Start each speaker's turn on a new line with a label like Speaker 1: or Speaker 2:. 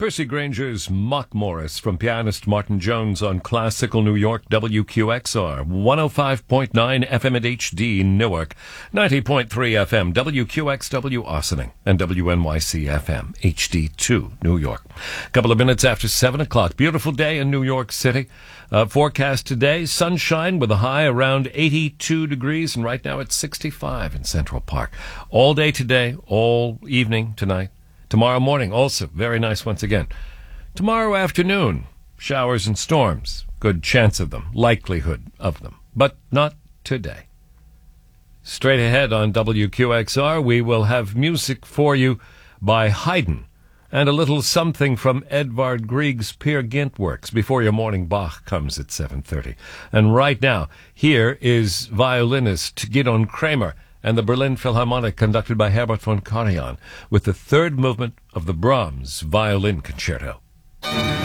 Speaker 1: Percy Granger's Mock Morris from pianist Martin Jones on Classical New York WQXR, 105.9 FM at HD Newark, 90.3 FM WQXW Ossining, and WNYC FM HD2 New York. Couple of minutes after 7 o'clock. Beautiful day in New York City. Forecast today, sunshine with a high around 82 degrees, and right now it's 65 in Central Park. All day today, all evening tonight. Tomorrow morning, also very nice once again. Tomorrow afternoon, showers and storms. Good chance of them, likelihood of them, but not today. Straight ahead on WQXR, we will have music for you by Haydn and a little something from Edvard Grieg's Peer Gynt works before your morning Bach comes at 7:30. And right now, here is violinist Gidon Kramer and the Berlin Philharmonic, conducted by Herbert von Karajan, with the third movement of the Brahms Violin Concerto.